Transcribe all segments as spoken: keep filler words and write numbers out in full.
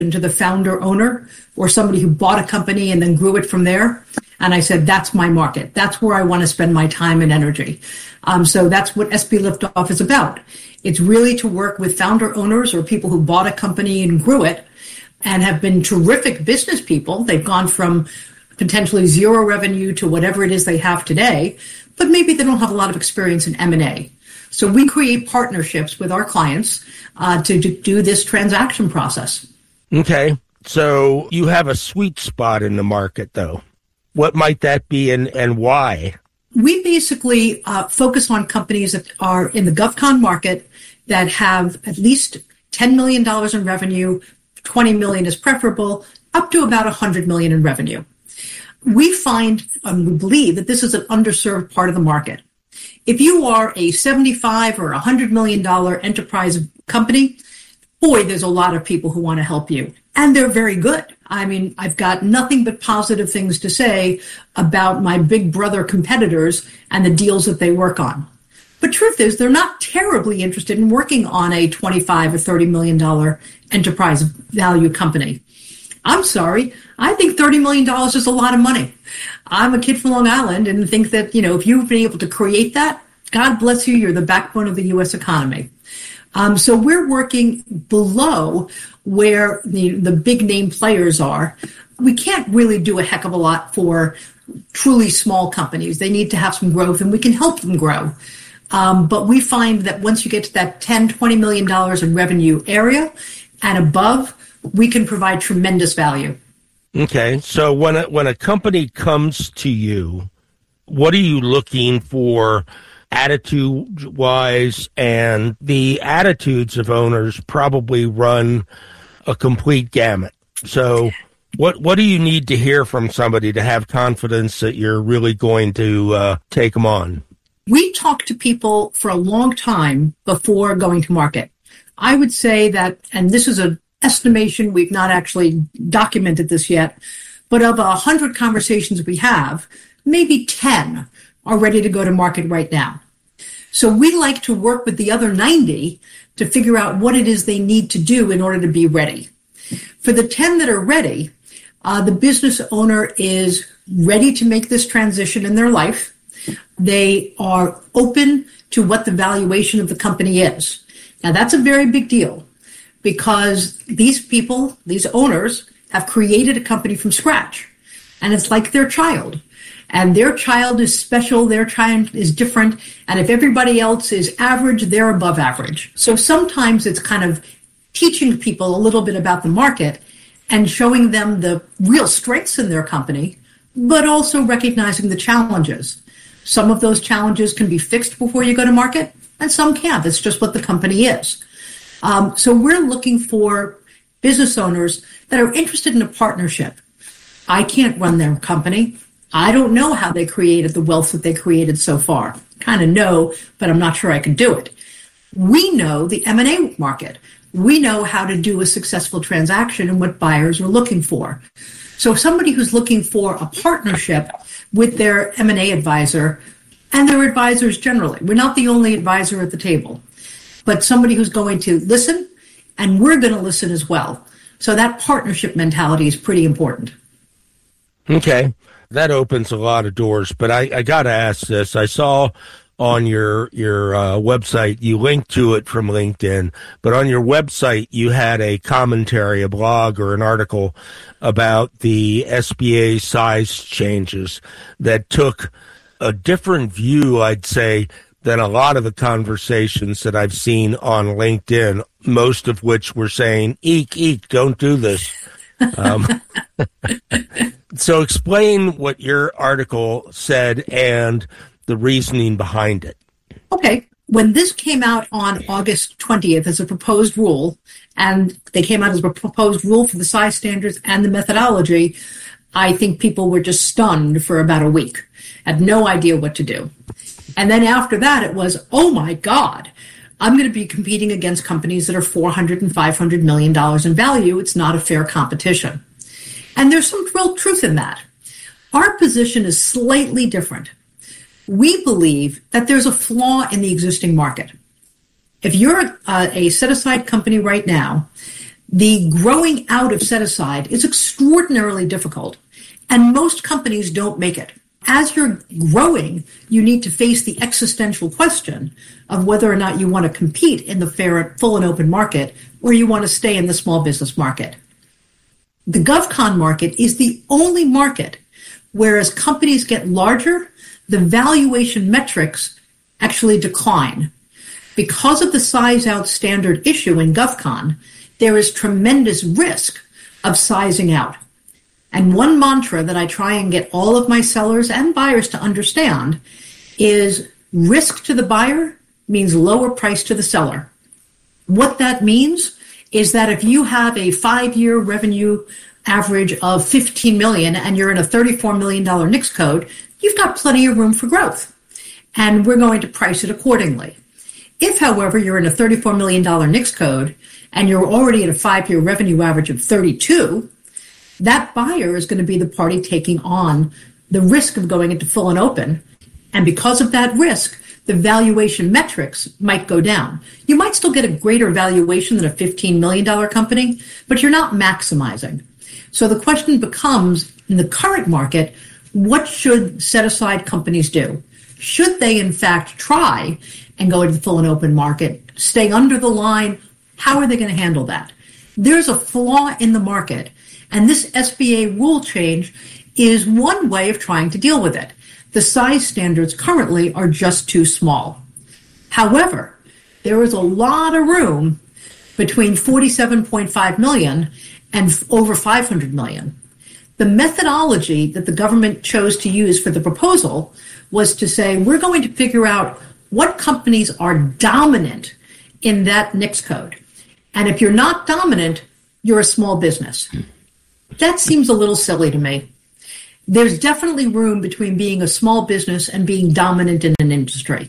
to the founder owner or somebody who bought a company and then grew it from there. And I said, that's my market. That's where I want to spend my time and energy. Um, so that's what S B Liftoff is about. It's really to work with founder owners or people who bought a company and grew it and have been terrific business people. They've gone from potentially zero revenue to whatever it is they have today, but maybe they don't have a lot of experience in M and A. So we create partnerships with our clients uh, to, to do this transaction process. Okay. So you have a sweet spot in the market, though. What might that be and, and why? We basically uh, focus on companies that are in the GovCon market that have at least ten million dollars in revenue, twenty million dollars is preferable, up to about one hundred million dollars in revenue. We find, um, we believe that this is an underserved part of the market. If you are a seventy-five or one hundred million dollars enterprise company, boy, there's a lot of people who want to help you. And they're very good. I mean, I've got nothing but positive things to say about my big brother competitors and the deals that they work on. But truth is, they're not terribly interested in working on a twenty-five or thirty million dollars enterprise value company. I'm sorry. I think thirty million dollars is a lot of money. I'm a kid from Long Island and think that, you know, if you've been able to create that, God bless you, you're the backbone of the U S economy. Um, so we're working below where the, the big name players are. We can't really do a heck of a lot for truly small companies. They need to have some growth and we can help them grow. Um, but we find that once you get to that ten, twenty million dollars in revenue area and above, we can provide tremendous value. Okay. So when a, when a company comes to you, what are you looking for attitude-wise? And the attitudes of owners probably run a complete gamut. So what what do you need to hear from somebody to have confidence that you're really going to uh, take them on? We talk to people for a long time before going to market. I would say that, and this is an estimation, we've not actually documented this yet, but of a hundred conversations we have, maybe ten are ready to go to market right now. So we like to work with the other ninety to figure out what it is they need to do in order to be ready. For the ten that are ready, uh, the business owner is ready to make this transition in their life. They are open to what the valuation of the company is. Now, that's a very big deal because these people, these owners, have created a company from scratch. And it's like their child. And their child is special, their child is different. And if everybody else is average, they're above average. So sometimes it's kind of teaching people a little bit about the market and showing them the real strengths in their company, but also recognizing the challenges. Some of those challenges can be fixed before you go to market, and some can't. It's just what the company is. Um, so we're looking for business owners that are interested in a partnership. I can't run their company. I don't know how they created the wealth that they created so far. Kind of know, but I'm not sure I can do it. We know the M and A market. We know how to do a successful transaction and what buyers are looking for. So somebody who's looking for a partnership with their M and A advisor and their advisors generally. We're not the only advisor at the table, but somebody who's going to listen, and we're going to listen as well. So that partnership mentality is pretty important. Okay. That opens a lot of doors, but I, I got to ask this. I saw on your your uh, website, you linked to it from LinkedIn, but on your website, you had a commentary, a blog, or an article about the S B A size changes that took a different view, I'd say, than a lot of the conversations that I've seen on LinkedIn, most of which were saying, eek, eek, don't do this. Um, so explain what your article said and the reasoning behind it. Okay. When this came out on August twentieth as a proposed rule, and they came out as a proposed rule for the size standards and the methodology, I think people were just stunned for about a week, had no idea what to do. And then after that, it was, oh my God, I'm going to be competing against companies that are four hundred and five hundred million dollars in value. It's not a fair competition. And there's some real truth in that. Our position is slightly different. We believe that there's a flaw in the existing market. If you're a, a set-aside company right now, The growing out of set-aside is extraordinarily difficult, and most companies don't make it. As you're growing, you need to face the existential question of whether or not you want to compete in the fair, full and open market, or you want to stay in the small business market. The GovCon market is the only market where as companies get larger, the valuation metrics actually decline. Because of the size out standard issue in GovCon, there is tremendous risk of sizing out. And one mantra that I try and get all of my sellers and buyers to understand is risk to the buyer means lower price to the seller. What that means is that if you have a five-year revenue average of fifteen million dollars and you're in a thirty-four million dollars N I C S code, you've got plenty of room for growth. And we're going to price it accordingly. If, however, you're in a thirty-four million dollars N I C S code and you're already at a five-year revenue average of thirty-two, that buyer is going to be the party taking on the risk of going into full and open. And because of that risk, the valuation metrics might go down. You might still get a greater valuation than a fifteen million dollars company, but you're not maximizing. So the question becomes, in the current market, what should set-aside companies do? Should they, in fact, try and go into the full and open market, stay under the line? How are they going to handle that? There's a flaw in the market, and this S B A rule change is one way of trying to deal with it. The size standards currently are just too small. However, there is a lot of room between forty-seven point five million and over five hundred million. The methodology that the government chose to use for the proposal was to say, we're going to figure out what companies are dominant in that N I C S code. And if you're not dominant, you're a small business. That seems a little silly to me. There's definitely room between being a small business and being dominant in an industry.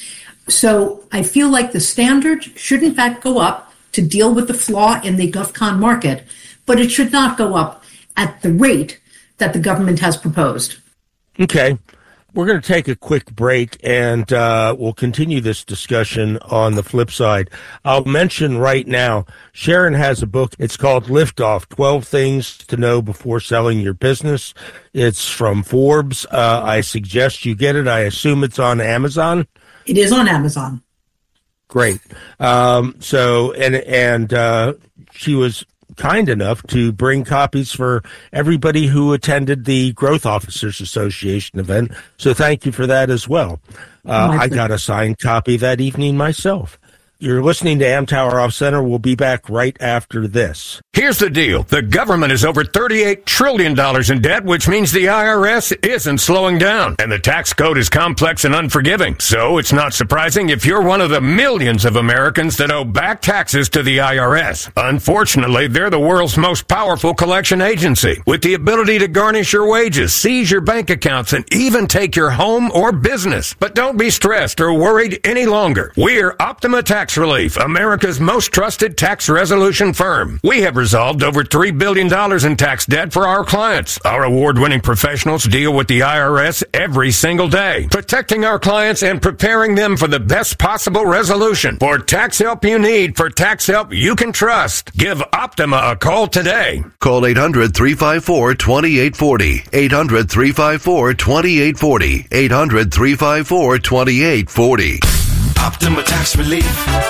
So I feel like the standard should in fact go up to deal with the flaw in the GovCon market, but it should not go up at the rate that the government has proposed. Okay. We're going to take a quick break, and uh, we'll continue this discussion on the flip side. I'll mention right now, Sharon has a book. It's called Liftoff, twelve Things to Know Before Selling Your Business. It's from Forbes. Uh, I suggest you get it. I assume it's on Amazon. It is on Amazon. Great. Um, so, and, and uh, she was kind enough to bring copies for everybody who attended the Growth Officers Association event. So thank you for that as well. Uh, I got a signed copy that evening myself. You're listening to Amtower Off Center. We'll be back right after this. Here's the deal. The government is over thirty-eight trillion dollars in debt, which means the I R S isn't slowing down. And the tax code is complex and unforgiving. So it's not surprising if you're one of the millions of Americans that owe back taxes to the I R S. Unfortunately, they're the world's most powerful collection agency, with the ability to garnish your wages, seize your bank accounts, and even take your home or business. But don't be stressed or worried any longer. We're Optima Tax Relief, America's most trusted tax resolution firm. We have resolved over three billion dollars in tax debt for our clients. Our award-winning professionals deal with the I R S every single day, protecting our clients and preparing them for the best possible resolution. For tax help you need, for tax help you can trust, give Optima a call today. Call eight hundred, three five four, two eight four zero, eight hundred, three five four, two eight four zero, eight hundred, three five four, two eight four zero. Optima Tax Relief.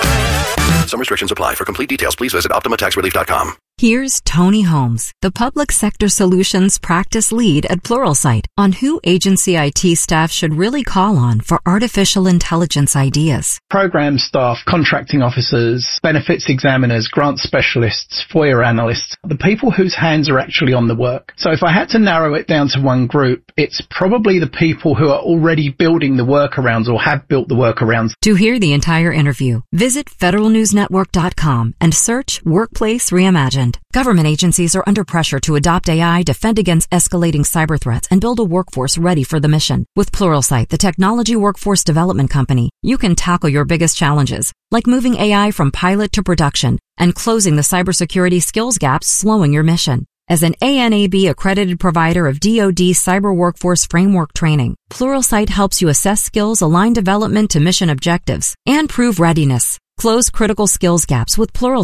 Some restrictions apply. For complete details, please visit optima tax relief dot com. Here's Tony Holmes, the Public Sector Solutions Practice Lead at Pluralsight, on who agency I T staff should really call on for artificial intelligence ideas. Program staff, contracting officers, benefits examiners, grant specialists, FOIA analysts, the people whose hands are actually on the work. So if I had to narrow it down to one group, it's probably the people who are already building the workarounds or have built the workarounds. To hear the entire interview, visit federal news network dot com and search Workplace Reimagined. Government agencies are under pressure to adopt A I, defend against escalating cyber threats, and build a workforce ready for the mission. With Pluralsight, the technology workforce development company, you can tackle your biggest challenges, like moving A I from pilot to production and closing the cybersecurity skills gaps slowing your mission. As an A N A B accredited provider of D O D Cyber Workforce Framework training, Pluralsight helps you assess skills, align development to mission objectives, and prove readiness. Close critical skills gaps with Pluralsight.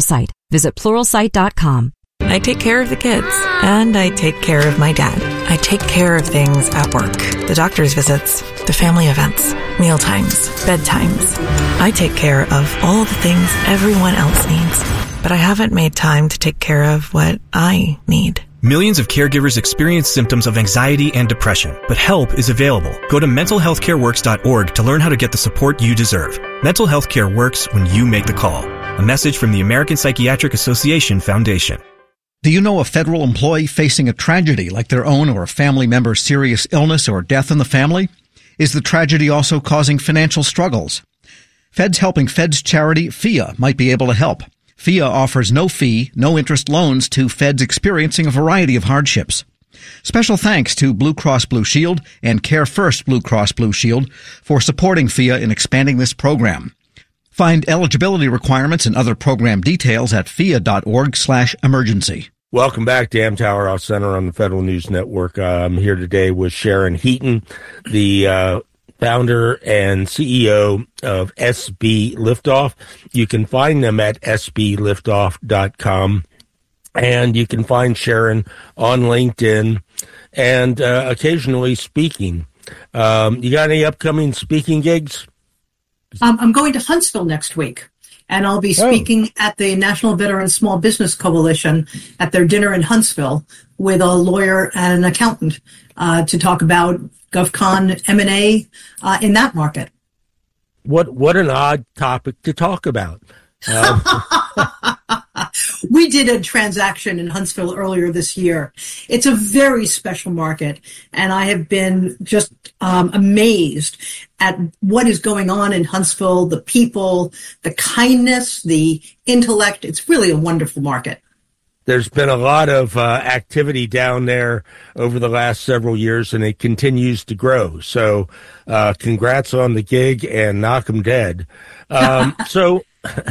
Visit pluralsight dot com. I take care of the kids, and I take care of my dad. I take care of things at work. The doctor's visits, the family events, meal times, bedtimes. I take care of all the things everyone else needs, but I haven't made time to take care of what I need. Millions of caregivers experience symptoms of anxiety and depression, but help is available. Go to mental health care works dot org to learn how to get the support you deserve. Mental health care works when you make the call. A message from the American Psychiatric Association Foundation. Do you know a federal employee facing a tragedy like their own or a family member's serious illness or death in the family? Is the tragedy also causing financial struggles? Feds Helping Feds charity F I A might be able to help. F I A offers no fee, no interest loans to feds experiencing a variety of hardships. Special thanks to Blue Cross Blue Shield and Care First Blue Cross Blue Shield for supporting F I A in expanding this program. Find eligibility requirements and other program details at F I A dot org slash emergency. Welcome back to Amtower Off Center on the Federal News Network. Uh, I'm here today with Sharon Heaton, the uh, founder and C E O of S B Liftoff. You can find them at S B liftoff dot com, and you can find Sharon on LinkedIn and uh, occasionally speaking. Um, you got any upcoming speaking gigs? Um, I'm going to Huntsville next week, and I'll be speaking oh. at the National Veteran Small Business Coalition at their dinner in Huntsville with a lawyer and an accountant uh, to talk about GovCon M and A uh, in that market. What what an odd topic to talk about. Um. We did a transaction in Huntsville earlier this year. It's a very special market, and I have been just um, amazed at what is going on in Huntsville, the people, the kindness, the intellect. It's really a wonderful market. There's been a lot of uh, activity down there over the last several years, and it continues to grow. So uh, congrats on the gig and knock 'em dead. Um, so,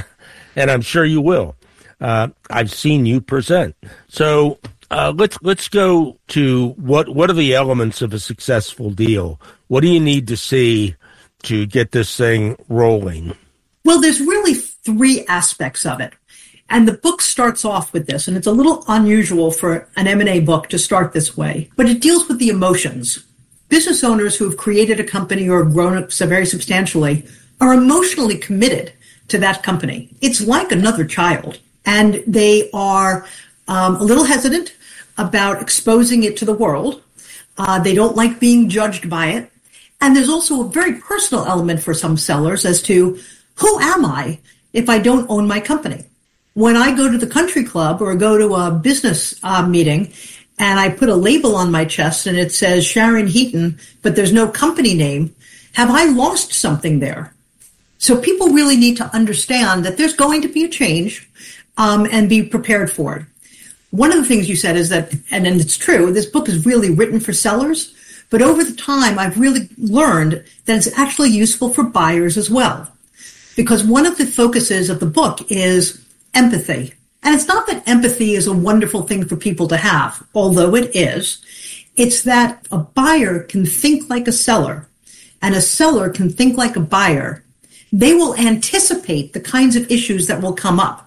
and I'm sure you will. Uh, I've seen you present. So uh, let's let's go to what what are the elements of a successful deal? What do you need to see to get this thing rolling? Well, there's really three aspects of it. And the book starts off with this, and it's a little unusual for an M and A book to start this way, but it deals with the emotions. Business owners who have created a company or grown up so very substantially are emotionally committed to that company. It's like another child. And they are um, a little hesitant about exposing it to the world. Uh, they don't like being judged by it. And there's also a very personal element for some sellers as to who am I if I don't own my company? When I go to the country club or go to a business uh, meeting and I put a label on my chest and it says Sharon Heaton, but there's no company name, have I lost something there? So people really need to understand that there's going to be a change. Um, and be prepared for it. One of the things you said is that, and, and it's true, this book is really written for sellers, but over the time I've really learned that it's actually useful for buyers as well. Because one of the focuses of the book is empathy. And it's not that empathy is a wonderful thing for people to have, although it is. It's that a buyer can think like a seller, and a seller can think like a buyer. They will anticipate the kinds of issues that will come up.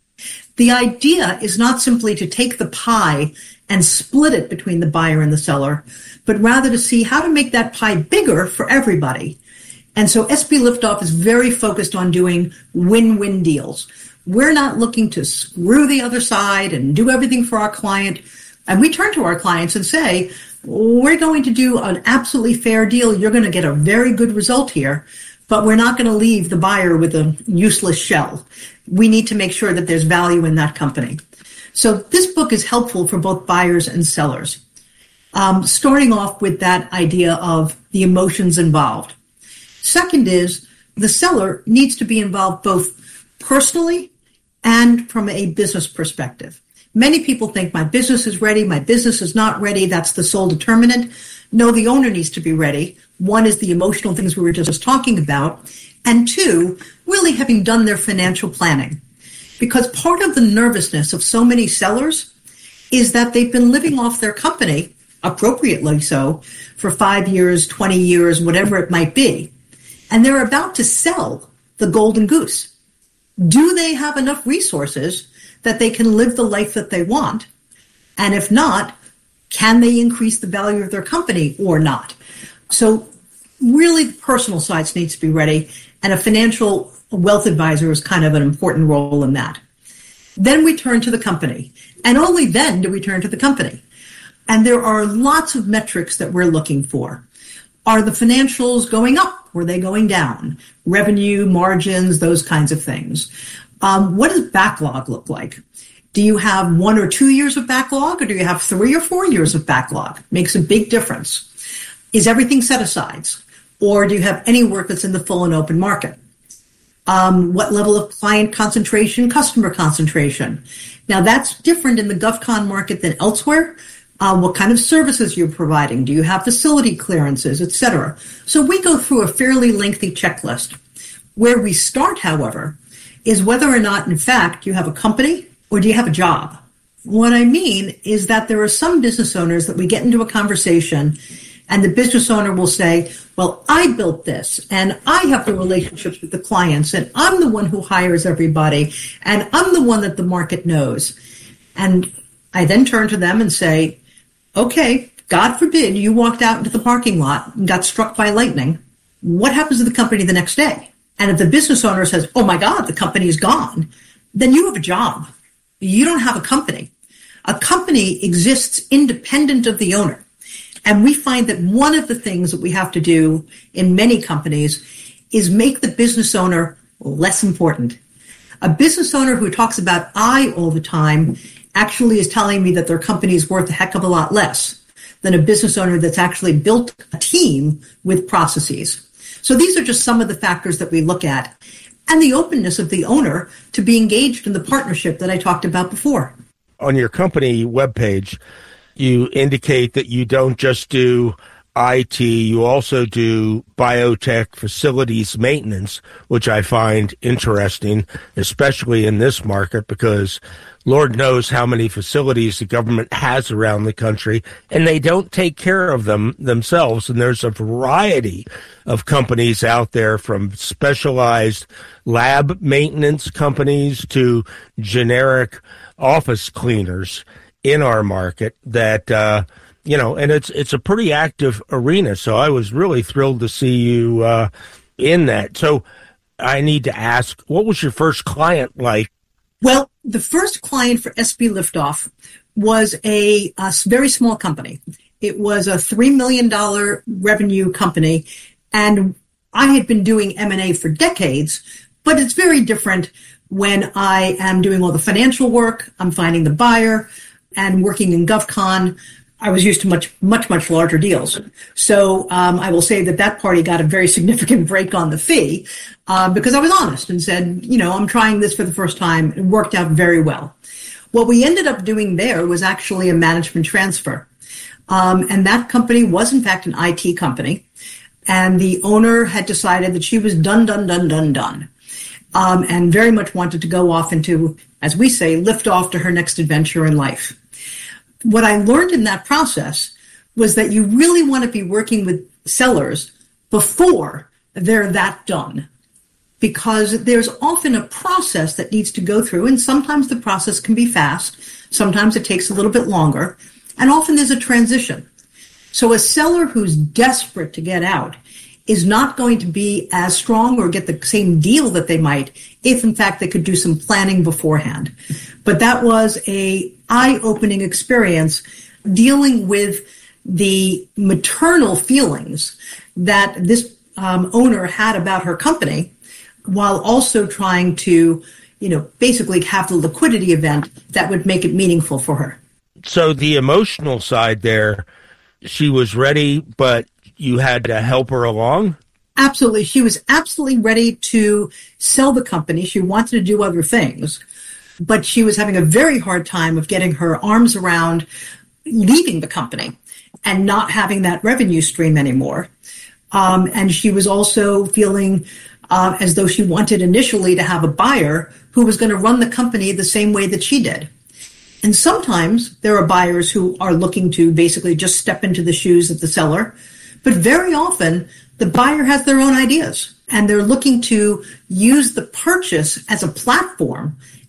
The idea is not simply to take the pie and split it between the buyer and the seller, but rather to see how to make that pie bigger for everybody. And so S B Liftoff is very focused on doing win-win deals. We're not looking to screw the other side and do everything for our client. And we turn to our clients and say, we're going to do an absolutely fair deal. You're going to get a very good result here, but we're not going to leave the buyer with a useless shell. We need to make sure that there's value in that company. So this book is helpful for both buyers and sellers. Um, starting off with that idea of the emotions involved. Second is the seller needs to be involved both personally and from a business perspective. Many people think my business is ready, my business is not ready, that's the sole determinant. No, the owner needs to be ready. One is the emotional things we were just talking about. And two, really having done their financial planning. Because part of the nervousness of so many sellers is that they've been living off their company, appropriately so, for five years, twenty years, whatever it might be. And they're about to sell the golden goose. Do they have enough resources that they can live the life that they want? And if not, can they increase the value of their company or not? So really, the personal sides needs to be ready, and a financial wealth advisor is kind of an important role in that. Then we turn to the company, and only then do we turn to the company. And there are lots of metrics that we're looking for. Are the financials going up? Were they going down? Revenue, margins, those kinds of things. Um, what does backlog look like? Do you have one or two years of backlog, or do you have three or four years of backlog? Makes a big difference. Is everything set asides? Or do you have any work that's in the full and open market? Um, what level of client concentration, customer concentration? Now, that's different in the GovCon market than elsewhere. Uh, what kind of services you're providing? Do you have facility clearances, et cetera? So we go through a fairly lengthy checklist. Where we start, however, is whether or not, in fact, you have a company or do you have a job? What I mean is that there are some business owners that we get into a conversation and the business owner will say, well, I built this and I have the relationships with the clients and I'm the one who hires everybody and I'm the one that the market knows. And I then turn to them and say, okay, God forbid you walked out into the parking lot and got struck by lightning. What happens to the company the next day? And if the business owner says, oh my God, the company is gone, then you have a job. You don't have a company. A company exists independent of the owner. And we find that one of the things that we have to do in many companies is make the business owner less important. A business owner who talks about I all the time actually is telling me that their company is worth a heck of a lot less than a business owner that's actually built a team with processes. So these are just some of the factors that we look at, and the openness of the owner to be engaged in the partnership that I talked about before. On your company webpage, you indicate that you don't just do I T, you also do biotech facilities maintenance, which I find interesting, especially in this market, because Lord knows how many facilities the government has around the country, and they don't take care of them themselves. And there's a variety of companies out there, from specialized lab maintenance companies to generic office cleaners in our market that, uh, you know, and it's it's a pretty active arena. So I was really thrilled to see you uh, in that. So I need to ask, what was your first client like? Well, the first client for S B Liftoff was a, a very small company. It was a three million dollars revenue company, and I had been doing M and A for decades, but it's very different when I am doing all the financial work, I'm finding the buyer, and working in GovCon. I was used to much, much, much larger deals. So um, I will say that that party got a very significant break on the fee uh, because I was honest and said, you know, I'm trying this for the first time. It worked out very well. What we ended up doing there was actually a management transfer. Um, and that company was, in fact, an I T company. And the owner had decided that she was done, done, done, done, done. Um, and very much wanted to go off into, as we say, lift off to her next adventure in life. What I learned in that process was that you really want to be working with sellers before they're that done, because there's often a process that needs to go through, and sometimes the process can be fast, sometimes it takes a little bit longer, and often there's a transition. So a seller who's desperate to get out is not going to be as strong or get the same deal that they might if, in fact, they could do some planning beforehand. But that was a eye-opening experience dealing with the maternal feelings that this um, owner had about her company, while also trying to, you know, basically have the liquidity event that would make it meaningful for her. So the emotional side there, she was ready, but you had to help her along? Absolutely. She was absolutely ready to sell the company. She wanted to do other things, but she was having a very hard time of getting her arms around leaving the company and not having that revenue stream anymore. Um, and she was also feeling uh, as though she wanted initially to have a buyer who was going to run the company the same way that she did. And sometimes there are buyers who are looking to basically just step into the shoes of the seller. But very often, the buyer has their own ideas, and they're looking to use the purchase as a platform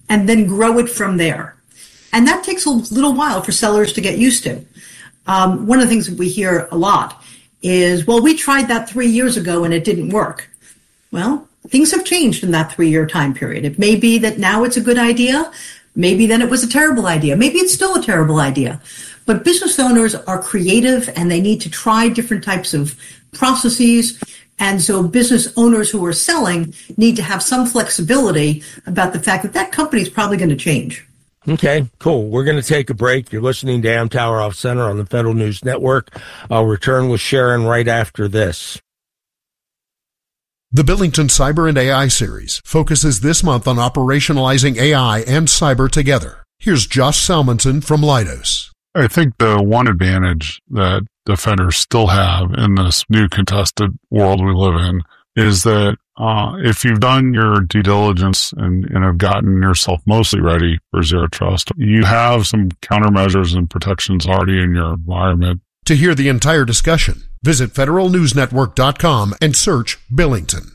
and then grow it from there. And that takes a little while for sellers to get used to. Um, one of the things that we hear a lot is, well, we tried that three years ago and it didn't work. Well, things have changed in that three-year time period. It may be that now it's a good idea. Maybe then it was a terrible idea. Maybe it's still a terrible idea. But business owners are creative and they need to try different types of processes. And so business owners who are selling need to have some flexibility about the fact that that company is probably going to change. Okay, cool. We're going to take a break. You're listening to Amtower Off Center on the Federal News Network. I'll return with Sharon right after this. The Billington Cyber and A I series focuses this month on operationalizing A I and cyber together. Here's Josh Salmonson from Leidos. I think the one advantage that defenders still have in this new contested world we live in is that uh, if you've done your due diligence and, and have gotten yourself mostly ready for Zero Trust, you have some countermeasures and protections already in your environment. To hear the entire discussion, visit federal news network dot com and search Billington.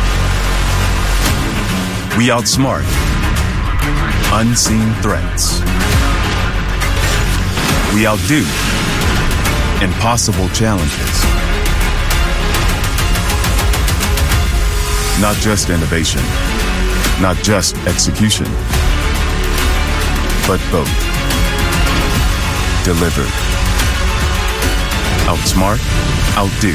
We outsmart unseen threats. We outdo impossible challenges. Not just innovation, not just execution, but both. Delivered. Outsmart, outdo.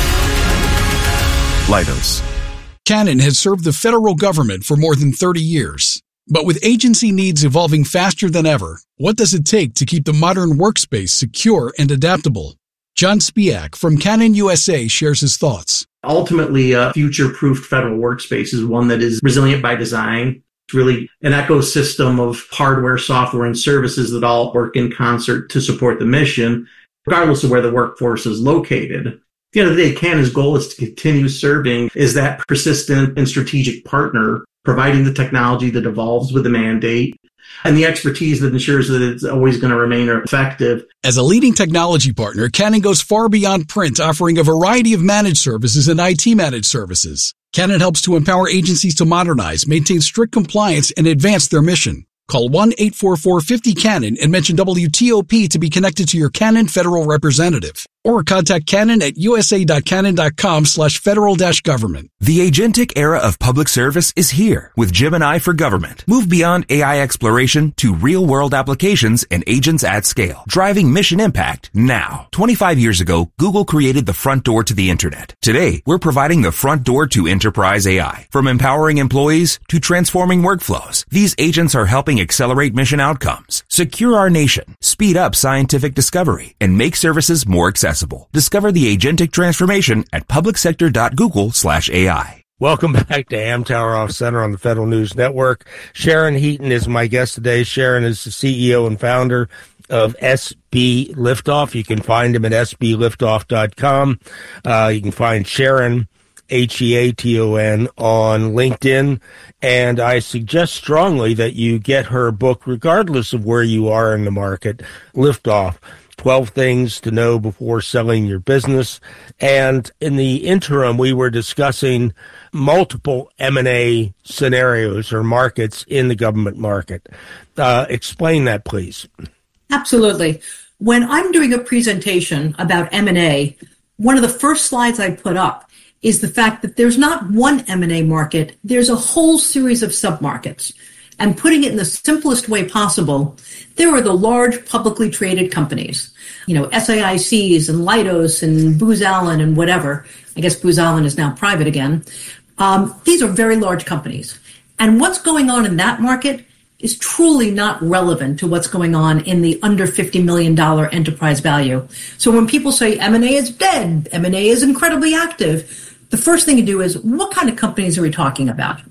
Leidos. Canon has served the federal government for more than thirty years. But with agency needs evolving faster than ever, what does it take to keep the modern workspace secure and adaptable? John Spiak from Canon U S A shares his thoughts. Ultimately, a future-proofed federal workspace is one that is resilient by design. It's really an ecosystem of hardware, software, and services that all work in concert to support the mission, regardless of where the workforce is located. At the end of the day, Canon's goal is to continue serving as that persistent and strategic partner, providing the technology that evolves with the mandate and the expertise that ensures that it's always going to remain effective. As a leading technology partner, Canon goes far beyond print, offering a variety of managed services and I T managed services. Canon helps to empower agencies to modernize, maintain strict compliance, and advance their mission. Call one eight four four five zero Canon and mention W T O P to be connected to your Canon federal representative. Or contact Canon at usa.canon.com slash federal dash government. The agentic era of public service is here with Gemini for Government. Move beyond A I exploration to real-world applications and agents at scale, driving mission impact now. twenty-five years ago, Google created the front door to the internet. Today, we're providing the front door to enterprise A I. From empowering employees to transforming workflows, these agents are helping accelerate mission outcomes, secure our nation, speed up scientific discovery, and make services more accessible. Discover the agentic transformation at publicsector.google slash AI. Welcome back to Amtower Off Center on the Federal News Network. Sharon Heaton is my guest today. Sharon is the C E O and founder of S B Liftoff. You can find him at s b liftoff dot com. Uh, you can find Sharon, H E A T O N, on LinkedIn. And I suggest strongly that you get her book, regardless of where you are in the market, Liftoff. twelve things to know before selling your business. And in the interim, we were discussing multiple M and A scenarios or markets in the government market. Uh, explain that, please. Absolutely. When I'm doing a presentation about M and A, one of the first slides I put up is the fact that there's not one M and A market, there's a whole series of submarkets. And putting it in the simplest way possible, there are the large publicly traded companies, you know, S A I Cs and Leidos and Booz Allen and whatever. I guess Booz Allen is now private again. Um, these are very large companies. And what's going on in that market is truly not relevant to what's going on in the under fifty million dollars enterprise value. So when people say M and A is dead, M and A is incredibly active, the first thing you do is, what kind of companies are we talking about?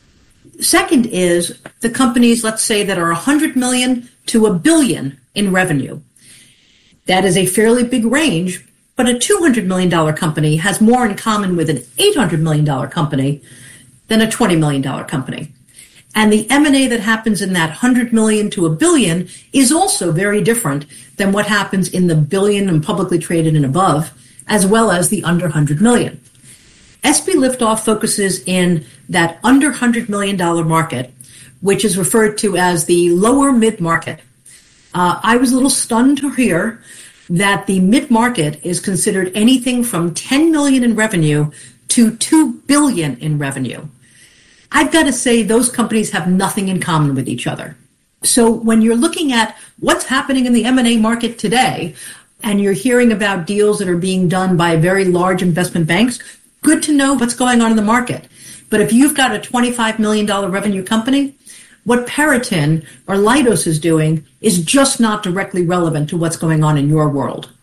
Second is the companies, let's say, that are one hundred million to a billion in revenue. That is a fairly big range, but a two hundred million dollars company has more in common with an eight hundred million dollars company than a twenty million dollars company. And the M and A that happens in that one hundred million to a billion is also very different than what happens in the billion and publicly traded and above, as well as the under one hundred million. S B Liftoff focuses in that under one hundred million dollars market, which is referred to as the lower mid-market. Uh, I was a little stunned to hear that the mid-market is considered anything from ten million dollars in revenue to two billion dollars in revenue. I've got to say those companies have nothing in common with each other. So when you're looking at what's happening in the M and A market today, and you're hearing about deals that are being done by very large investment banks, good to know what's going on in the market. But if you've got a twenty-five million dollars revenue company, what Peratin or Leidos is doing is just not directly relevant to what's going on in your world.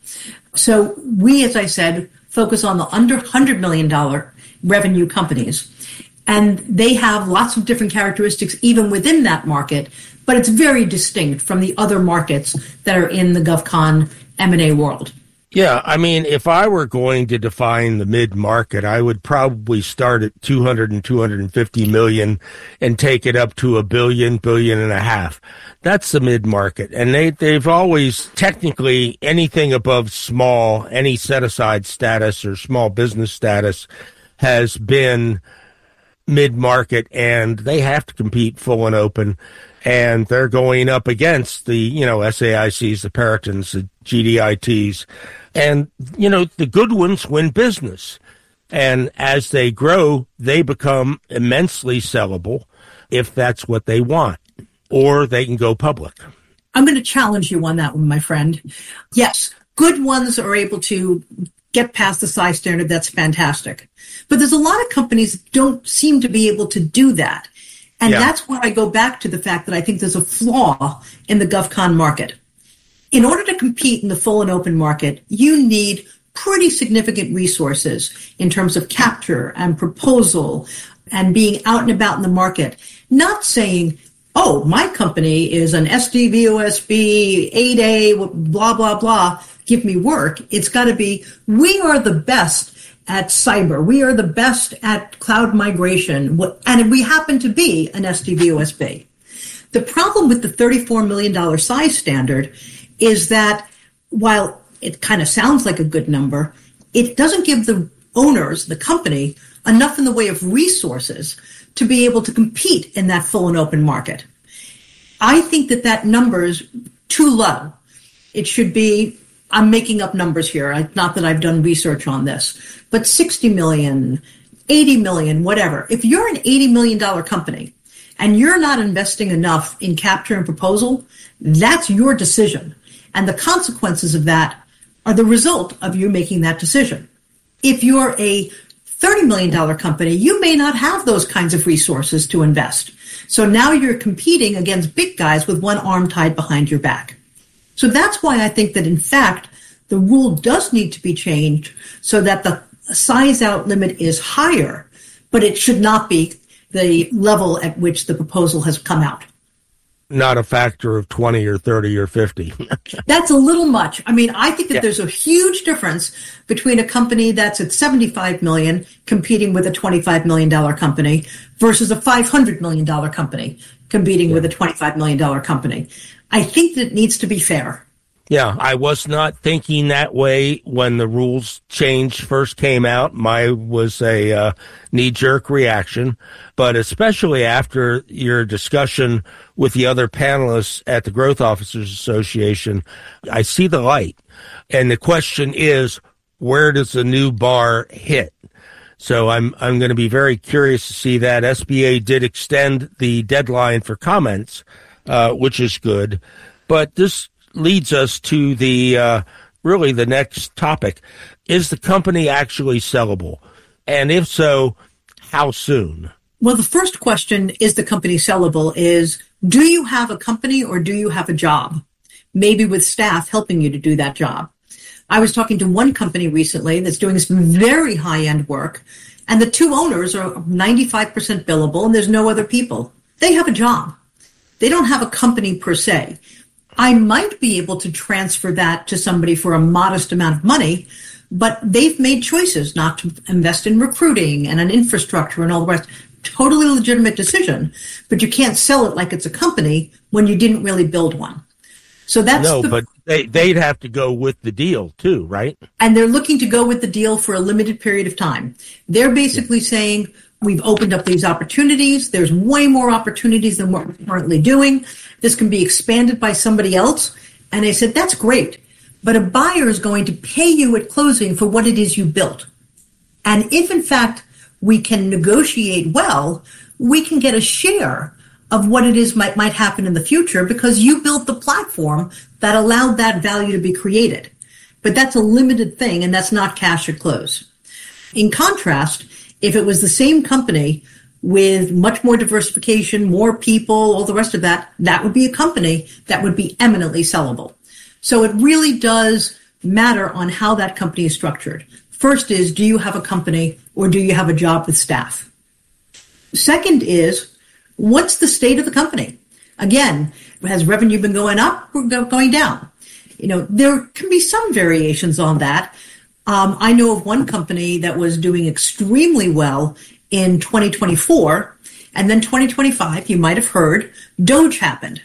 So we, as I said, focus on the under one hundred million dollars revenue companies. And they have lots of different characteristics even within that market, but it's very distinct from the other markets that are in the GovCon M and A world. Yeah, I mean, if I were going to define the mid-market, I would probably start at two hundred and two hundred fifty million and take it up to a billion, billion and a half. That's the mid-market. And they, they've always, technically, anything above small, any set-aside status or small business status has been mid-market, and they have to compete full and open. And they're going up against the, you know, S A I Cs, the Peritons, the G D I Ts. And, you know, the good ones win business. And as they grow, they become immensely sellable if that's what they want. Or they can go public. I'm going to challenge you on that one, my friend. Yes, good ones are able to get past the size standard. That's fantastic. But there's a lot of companies that don't seem to be able to do that. And yeah. That's where I go back to the fact that I think there's a flaw in the GovCon market. In order to compete in the full and open market, you need pretty significant resources in terms of capture and proposal and being out and about in the market. Not saying, oh, my company is an S D V O S B, eight A, blah, blah, blah, give me work. It's got to be, we are the best at cyber. We are the best at cloud migration. And we happen to be an S D V O S B. The problem with the thirty-four million dollars size standard is that while it kind of sounds like a good number, it doesn't give the owners, the company, enough in the way of resources to be able to compete in that full and open market. I think that that number is too low. It should be, I'm making up numbers here, not that I've done research on this, but sixty million, eighty million, whatever. If you're an eighty million dollars company and you're not investing enough in capture and proposal, that's your decision. And the consequences of that are the result of you making that decision. If you're a thirty million dollars company, you may not have those kinds of resources to invest. So now you're competing against big guys with one arm tied behind your back. So that's why I think that, in fact, the rule does need to be changed so that the size out limit is higher, but it should not be the level at which the proposal has come out. Not a factor of twenty or thirty or fifty. That's a little much. I mean, I think that yeah. there's a huge difference between a company that's at seventy-five million dollars competing with a twenty-five million dollars company versus a five hundred million dollars company competing yeah. with a twenty-five million dollars company. I think that it needs to be fair. Yeah, I was not thinking that way when the rules change first came out. My was a uh, knee-jerk reaction, but especially after your discussion with the other panelists at the Growth Officers Association, I see the light. And the question is, where does the new bar hit? So I'm I'm going to be very curious to see that. S B A did extend the deadline for comments, uh, which is good, but this leads us to the uh, really the next topic. Is the company actually sellable? And if so, how soon? Well, the first question, is the company sellable, is do you have a company or do you have a job? Maybe with staff helping you to do that job. I was talking to one company recently that's doing some very high-end work, and the two owners are ninety-five percent billable and there's no other people. They have a job. They don't have a company per se. I might be able to transfer that to somebody for a modest amount of money, but they've made choices not to invest in recruiting and an infrastructure and all the rest. Totally legitimate decision, but you can't sell it like it's a company when you didn't really build one. So that's no, the, but they, they'd have to go with the deal too, right? And they're looking to go with the deal for a limited period of time. They're basically yeah. saying, We've opened up these opportunities. There's way more opportunities than what we're currently doing. This can be expanded by somebody else. And I said, that's great. But a buyer is going to pay you at closing for what it is you built. And if, in fact, we can negotiate well, we can get a share of what it is might, might happen in the future because you built the platform that allowed that value to be created. But that's a limited thing, and that's not cash at close. In contrast, if it was the same company with much more diversification, more people, all the rest of that, that would be a company that would be eminently sellable. So it really does matter on how that company is structured. First is, do you have a company or do you have a job with staff? Second is, what's the state of the company? Again, has revenue been going up or going down? You know, there can be some variations on that. Um, I know of one company that was doing extremely well in twenty twenty-four, and then twenty twenty-five, you might have heard, Doge happened.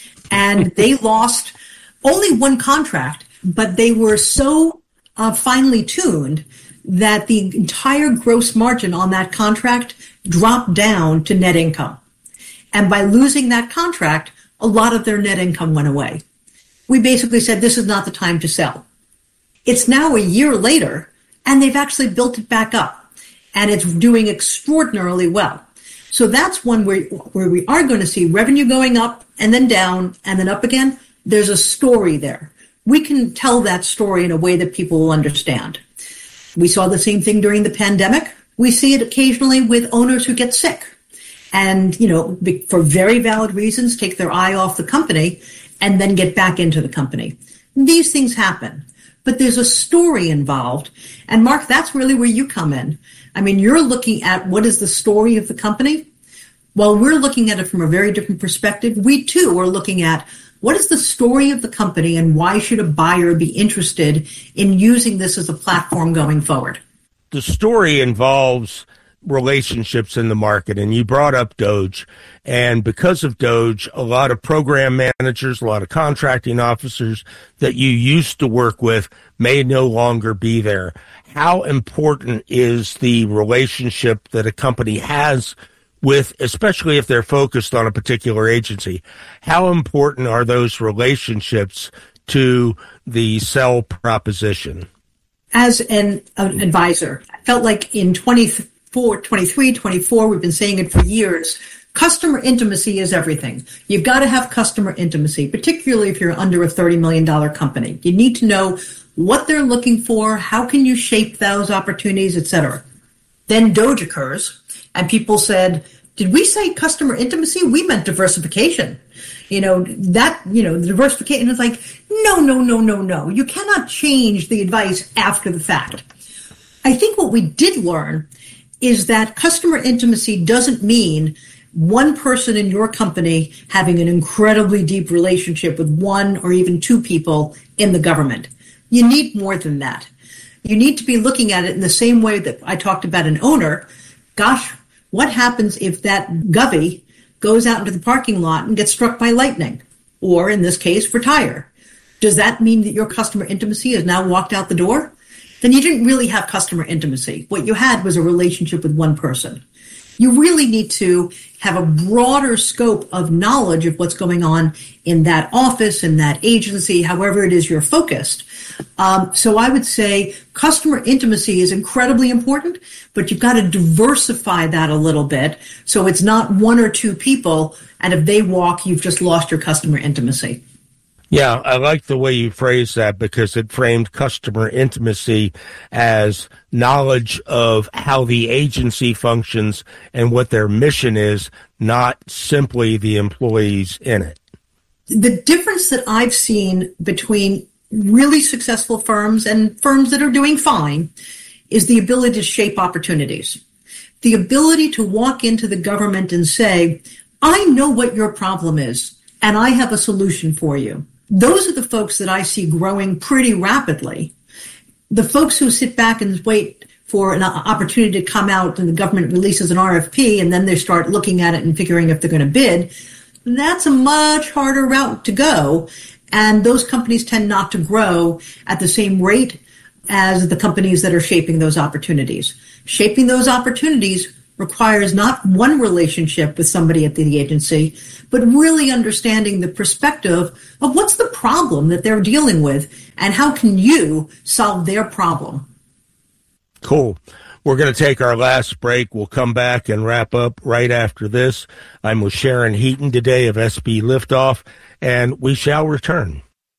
And they lost only one contract, but they were so uh, finely tuned that the entire gross margin on that contract dropped down to net income. And by losing that contract, a lot of their net income went away. We basically said, this is not the time to sell. It's now a year later, and they've actually built it back up, and it's doing extraordinarily well. So that's one where, where we are going to see revenue going up and then down and then up again. There's a story there. We can tell that story in a way that people will understand. We saw the same thing during the pandemic. We see it occasionally with owners who get sick and, you know, for very valid reasons, take their eye off the company and then get back into the company. These things happen, but there's a story involved. And Mark, that's really where you come in. I mean, you're looking at what is the story of the company. While we're looking at it from a very different perspective, we too are looking at what is the story of the company and why should a buyer be interested in using this as a platform going forward? The story involves relationships in the market, and you brought up Doge. And because of Doge, a lot of program managers, a lot of contracting officers that you used to work with may no longer be there. How important is the relationship that a company has with, especially if they're focused on a particular agency? How important are those relationships to the sell proposition? As an, an advisor, I felt like in twenty-four, twenty-three, twenty-four, we've been saying it for years, customer intimacy is everything. You've got to have customer intimacy, particularly if you're under a thirty million dollars company. You need to know what they're looking for, how can you shape those opportunities, et cetera. Then Doge occurs, and people said, did we say customer intimacy? We meant diversification. You know, that, you know, the diversification is like, no, no, no, no, no. You cannot change the advice after the fact. I think what we did learn is that customer intimacy doesn't mean one person in your company having an incredibly deep relationship with one or even two people in the government. You need more than that. You need to be looking at it in the same way that I talked about an owner. Gosh, what happens if that govie goes out into the parking lot and gets struck by lightning, or in this case, retire? Does that mean that your customer intimacy has now walked out the door? Then you didn't really have customer intimacy. What you had was a relationship with one person. You really need to have a broader scope of knowledge of what's going on in that office, in that agency, however it is you're focused. Um, so I would say customer intimacy is incredibly important, but you've got to diversify that a little bit so it's not one or two people, and if they walk, you've just lost your customer intimacy. Yeah, I like the way you phrase that because it framed customer intimacy as knowledge of how the agency functions and what their mission is, not simply the employees in it. The difference that I've seen between really successful firms and firms that are doing fine is the ability to shape opportunities. The ability to walk into the government and say, I know what your problem is, and I have a solution for you. Those are the folks that I see growing pretty rapidly. The folks who sit back and wait for an opportunity to come out and the government releases an R F P and then they start looking at it and figuring if they're going to bid, that's a much harder route to go. And those companies tend not to grow at the same rate as the companies that are shaping those opportunities. Shaping those opportunities requires not one relationship with somebody at the agency, but really understanding the perspective of what's the problem that they're dealing with and how can you solve their problem. Cool. We're going to take our last break. We'll come back and wrap up right after this. I'm with Sharon Heaton today of S B Liftoff, and we shall return.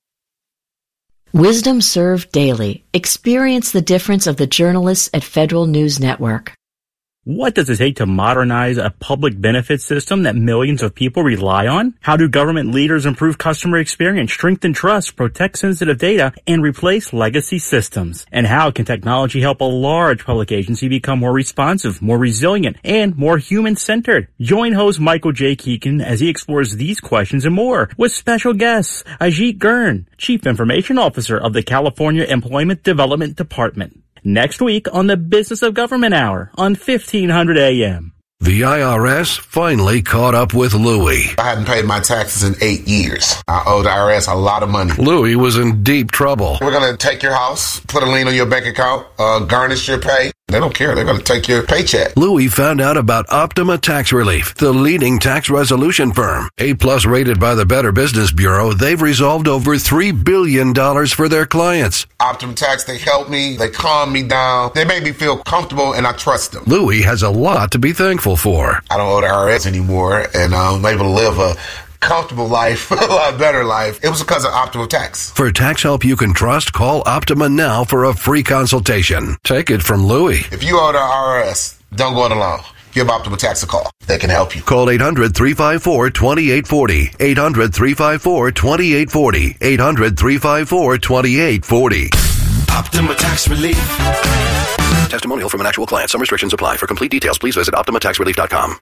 Wisdom Served Daily. Experience the difference of the journalists at Federal News Network. What does it take to modernize a public benefit system that millions of people rely on? How do government leaders improve customer experience, strengthen trust, protect sensitive data, and replace legacy systems? And how can technology help a large public agency become more responsive, more resilient, and more human-centered? Join host Michael J. Keegan as he explores these questions and more with special guests Ajit Gurn, Chief Information Officer of the California Employment Development Department. Next week on the Business of Government Hour on fifteen hundred A M. The I R S finally caught up with Louie. I hadn't paid my taxes in eight years. I owed the I R S a lot of money. Louie was in deep trouble. We're going to take your house, put a lien on your bank account, uh, garnish your pay. They don't care. They're going to take your paycheck. Louie found out about Optima Tax Relief, the leading tax resolution firm. A-plus rated by the Better Business Bureau, they've resolved over three billion dollars for their clients. Optima Tax, they help me. They calm me down. They make me feel comfortable, and I trust them. Louie has a lot to be thankful for. I don't owe the I R S anymore, and I'm able to live a comfortable life, a lot better life. It was because of Optima Tax. For tax help you can trust, call Optima now for a free consultation. Take it from Louie. If you owe the I R S, don't go it alone. Give Optima Tax a call. They can help you. Call eight hundred, three five four, two eight four zero. eight hundred, three five four, two eight four zero. eight hundred, three five four, two eight four zero. Optima Tax Relief. Testimonial from an actual client. Some restrictions apply. For complete details, please visit optima tax relief dot com.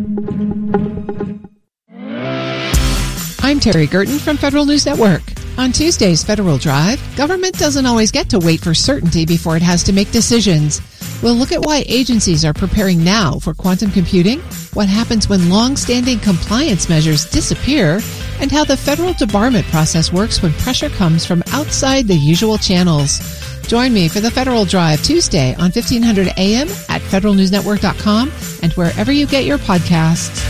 I'm Terry Gerton from Federal News Network. On Tuesday's Federal Drive, government doesn't always get to wait for certainty before it has to make decisions. We'll look at why agencies are preparing now for quantum computing, what happens when long-standing compliance measures disappear, and how the federal debarment process works when pressure comes from outside the usual channels. Join me for the Federal Drive Tuesday on fifteen hundred A M at federal news network dot com and wherever you get your podcasts.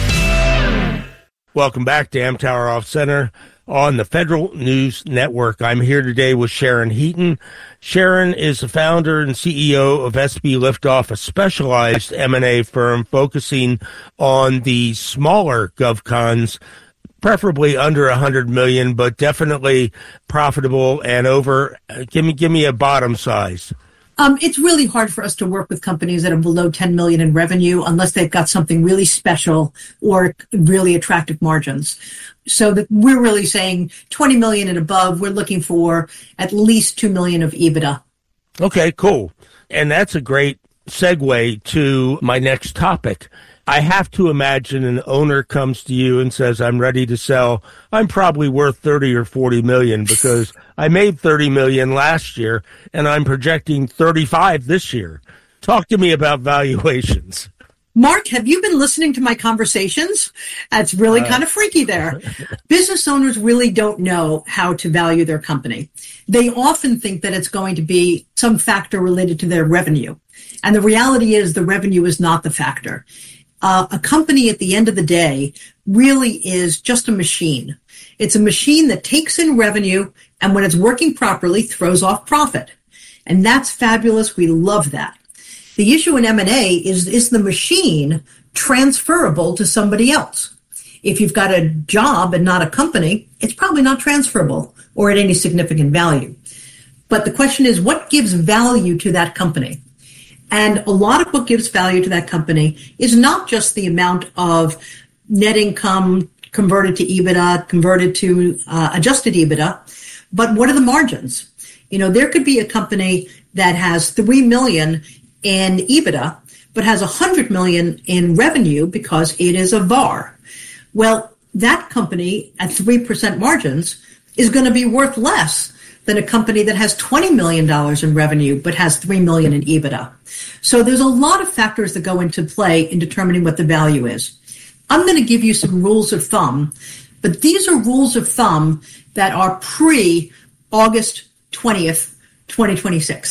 Welcome back to Amtower Off Center on the Federal News Network. I'm here today with Sharon Heaton. Sharon is the founder and C E O of S B Liftoff, a specialized M and A firm focusing on the smaller GovCons, preferably under one hundred million dollars, but definitely profitable and over. Give me, give me a bottom size. Um, it's really hard for us to work with companies that are below ten million dollars in revenue unless they've got something really special or really attractive margins. So that we're really saying twenty million dollars and above, we're looking for at least two million dollars of EBITDA. Okay, cool. And that's a great segue to my next topic. I have to imagine an owner comes to you and says, I'm ready to sell. I'm probably worth thirty or forty million because I made thirty million last year and I'm projecting thirty-five this year. Talk to me about valuations. Mark, have you been listening to my conversations? That's really uh, kind of freaky there. Business owners really don't know how to value their company. They often think that it's going to be some factor related to their revenue. And the reality is the revenue is not the factor. Uh, a company at the end of the day really is just a machine. It's a machine that takes in revenue and when it's working properly, throws off profit. And that's fabulous. We love that. The issue in M and A is, is the machine transferable to somebody else? If you've got a job and not a company, it's probably not transferable or at any significant value. But the question is, what gives value to that company? And a lot of what gives value to that company is not just the amount of net income converted to EBITDA, converted to uh, adjusted EBITDA, but what are the margins? You know, there could be a company that has three million dollars in EBITDA, but has one hundred million dollars in revenue because it is a V A R. Well, that company at three percent margins is going to be worth less than a company that has twenty million dollars in revenue but has three million dollars in EBITDA. So there's a lot of factors that go into play in determining what the value is. I'm going to give you some rules of thumb, but these are rules of thumb that are pre-August twentieth, twenty twenty-six.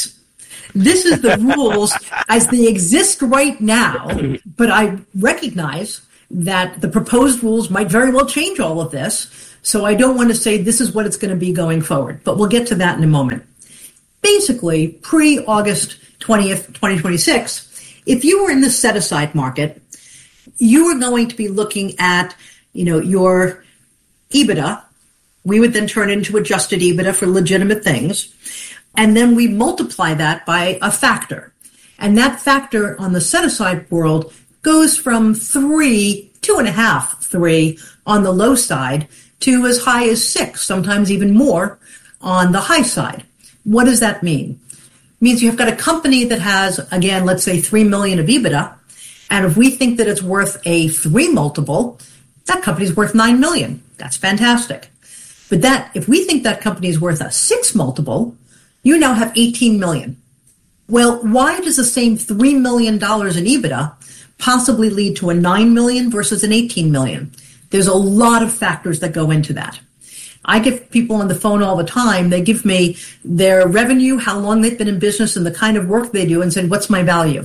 This is the rules as they exist right now, but I recognize that the proposed rules might very well change all of this. So I don't want to say this is what it's going to be going forward, but we'll get to that in a moment. Basically, pre-August twentieth, twenty twenty-six, if you were in the set-aside market, you were going to be looking at, you know, your EBITDA. We would then turn into adjusted EBITDA for legitimate things. And then we multiply that by a factor. And that factor on the set-aside world goes from three, two and a half, three on the low side to as high as six, sometimes even more on the high side. What does that mean? It means you've got a company that has, again, let's say three million of EBITDA. And if we think that it's worth a three multiple, that company's worth nine million. That's fantastic. But that, if we think that company is worth a six multiple, you now have eighteen million. Well, why does the same three million dollars in EBITDA possibly lead to a nine million versus an eighteen million? There's a lot of factors that go into that. I get people on the phone all the time. They give me their revenue, how long they've been in business, and the kind of work they do, and said, what's my value?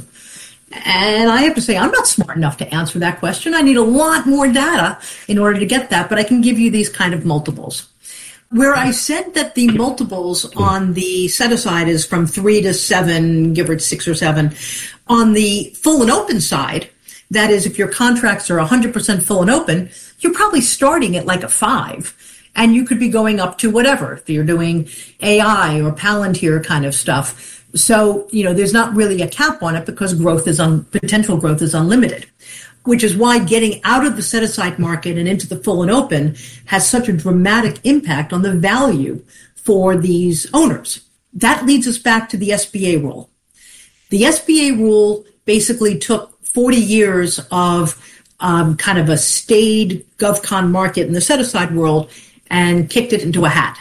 And I have to say, I'm not smart enough to answer that question. I need a lot more data in order to get that, but I can give you these kind of multiples. Where I said that the multiples on the set-aside is from three to seven, give or six or seven, on the full and open side, that is, if your contracts are one hundred percent full and open, you're probably starting at like a five. And you could be going up to whatever, if you're doing A I or Palantir kind of stuff. So, you know, there's not really a cap on it because growth is un- potential growth is unlimited, which is why getting out of the set-aside market and into the full and open has such a dramatic impact on the value for these owners. That leads us back to the S B A rule. The S B A rule basically took forty years of um, kind of a staid GovCon market in the set-aside world and kicked it into a hat.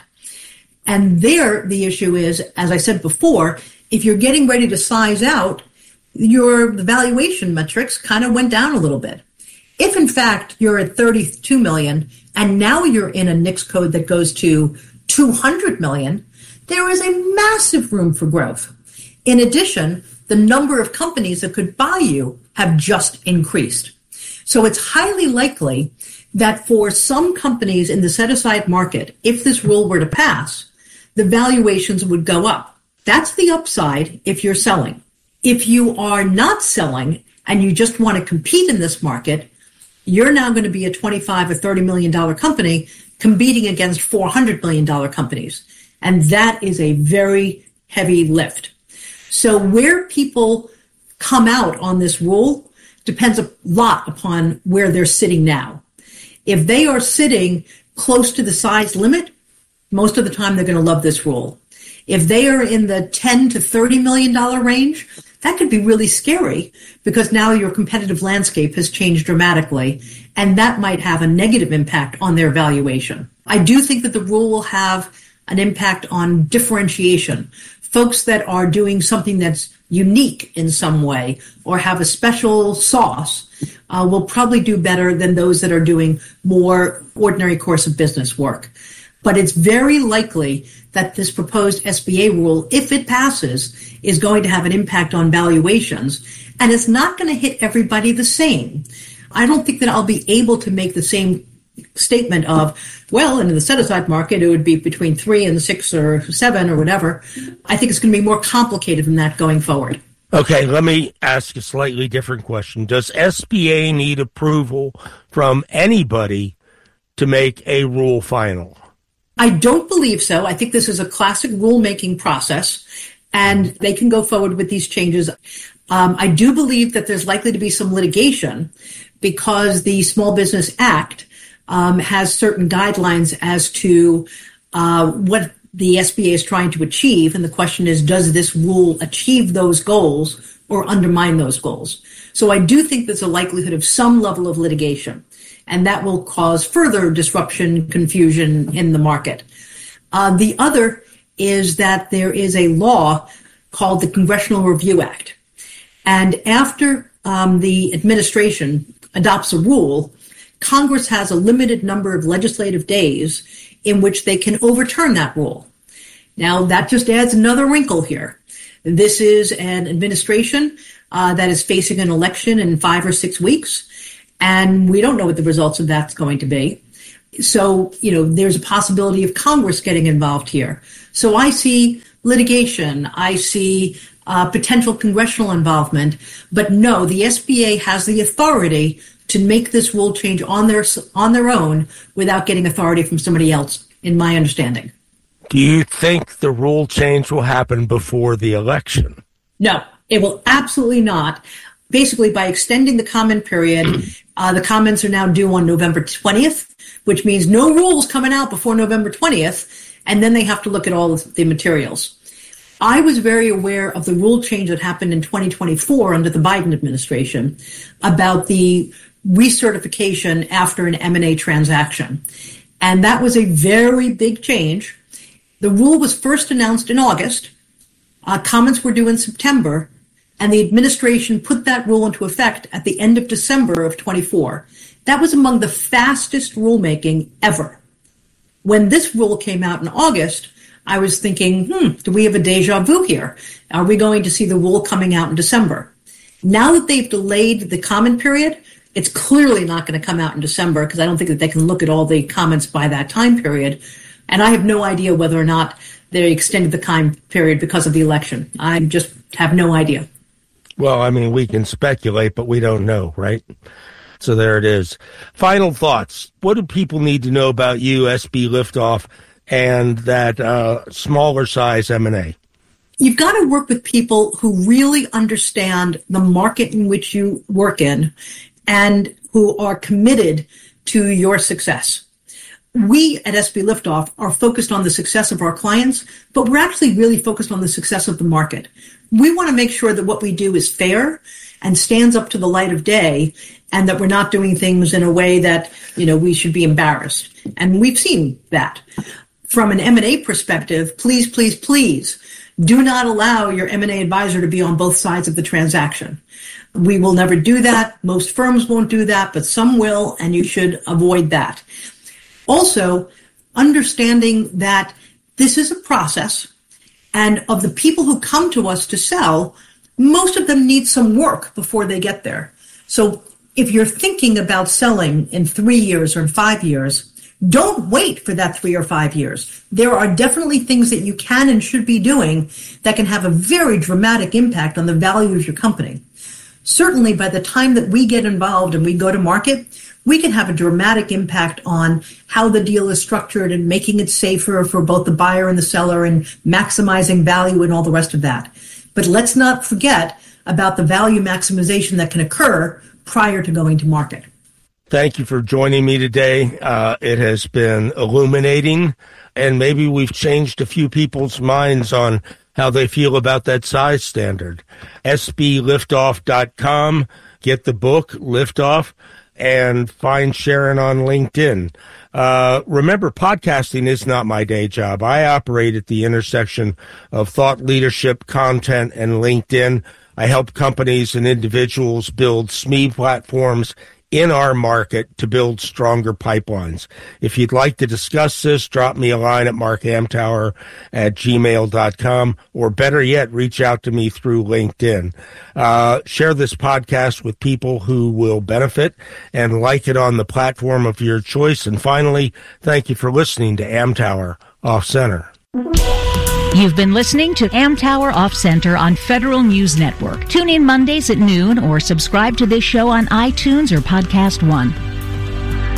And there, the issue is, as I said before, if you're getting ready to size out, your the valuation metrics kind of went down a little bit. If, in fact, you're at thirty-two million and now you're in a N A I C S code that goes to two hundred million, there is a massive room for growth. In addition, the number of companies that could buy you have just increased. So it's highly likely that for some companies in the set-aside market, if this rule were to pass, the valuations would go up. That's the upside if you're selling. If you are not selling and you just want to compete in this market, you're now going to be a twenty-five or thirty million dollars company competing against four hundred million dollars companies. And that is a very heavy lift. So where people come out on this rule depends a lot upon where they're sitting now. If they are sitting close to the size limit, most of the time they're going to love this rule. If they are in the ten to thirty million dollars range, that could be really scary because now your competitive landscape has changed dramatically, and that might have a negative impact on their valuation. I do think that the rule will have an impact on differentiation. Folks that are doing something that's unique in some way or have a special sauce uh, will probably do better than those that are doing more ordinary course of business work. But it's very likely that this proposed S B A rule, if it passes, is going to have an impact on valuations, and it's not going to hit everybody the same. I don't think that I'll be able to make the same statement of, well, in the set-aside market, it would be between three and six or seven or whatever. I think it's going to be more complicated than that going forward. Okay, let me ask a slightly different question. Does S B A need approval from anybody to make a rule final? I don't believe so. I think this is a classic rulemaking process, and they can go forward with these changes. Um, I do believe that there's likely to be some litigation because the Small Business Act um, has certain guidelines as to uh, what the S B A is trying to achieve. And the question is, does this rule achieve those goals or undermine those goals? So I do think there's a likelihood of some level of litigation, and that will cause further disruption, confusion in the market. Uh, the other is that there is a law called the Congressional Review Act. And after um, the administration adopts a rule, Congress has a limited number of legislative days in which they can overturn that rule. Now, that just adds another wrinkle here. This is an administration uh, that is facing an election in five or six weeks, and we don't know what the results of that's going to be. So, you know, there's a possibility of Congress getting involved here. So I see litigation. I see uh, potential congressional involvement. But no, the S B A has the authority to make this rule change on their on their own without getting authority from somebody else, in my understanding. Do you think the rule change will happen before the election? No, it will absolutely not. Basically, by extending the comment period, uh, the comments are now due on November twentieth, which means no rules coming out before November twentieth, and then they have to look at all of the materials. I was very aware of the rule change that happened in twenty twenty-four under the Biden administration about the recertification after an M and A transaction. And that was a very big change. The rule was first announced in August. Uh, comments were due in September. And the administration put that rule into effect at the end of December of twenty-four. That was among the fastest rulemaking ever. When this rule came out in August, I was thinking, hmm, do we have a deja vu here? Are we going to see the rule coming out in December? Now that they've delayed the comment period, it's clearly not going to come out in December because I don't think that they can look at all the comments by that time period. And I have no idea whether or not they extended the time period because of the election. I just have no idea. Well, I mean, we can speculate, but we don't know, right? So there it is. Final thoughts. What do people need to know about you, S B Liftoff, and that uh, smaller size M and A? You've got to work with people who really understand the market in which you work in and who are committed to your success. We at S B Liftoff are focused on the success of our clients, but we're actually really focused on the success of the market. We want to make sure that what we do is fair and stands up to the light of day, and that we're not doing things in a way that, you know, we should be embarrassed. And we've seen that. From an M and A perspective, please, please, please do not allow your M and A advisor to be on both sides of the transaction. We will never do that. Most firms won't do that, but some will, and you should avoid that. Also, understanding that this is a process, and of the people who come to us to sell, most of them need some work before they get there. So if you're thinking about selling in three years or in five years, don't wait for that three or five years. There are definitely things that you can and should be doing that can have a very dramatic impact on the value of your company. Certainly, by the time that we get involved and we go to market, we can have a dramatic impact on how the deal is structured and making it safer for both the buyer and the seller and maximizing value and all the rest of that. But let's not forget about the value maximization that can occur prior to going to market. Thank you for joining me today. Uh, it has been illuminating, and maybe we've changed a few people's minds on how they feel about that size standard. S B liftoff dot com. Get the book, Liftoff, and find Sharon on LinkedIn. Uh, remember, podcasting is not my day job. I operate at the intersection of thought leadership, content, and LinkedIn. I help companies and individuals build S M E platforms in our market to build stronger pipelines. If you'd like to discuss this, drop me a line at mark amtower at gmail dot com, or better yet, reach out to me through LinkedIn. Uh, share this podcast with people who will benefit and like it on the platform of your choice. And finally, thank you for listening to Amtower Off Center. You've been listening to Amtower Off Center on Federal News Network. Tune in Mondays at noon or subscribe to this show on iTunes or Podcast One.